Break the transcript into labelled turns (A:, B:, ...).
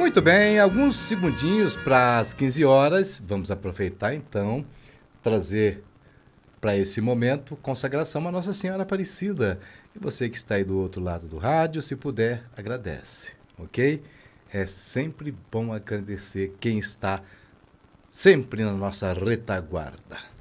A: Muito bem, alguns segundinhos para as 15 horas. Vamos aproveitar então, trazer para esse momento consagração a Nossa Senhora Aparecida. E você que está aí do outro lado do rádio, se puder, agradece, ok? É sempre bom agradecer quem está sempre na nossa retaguarda.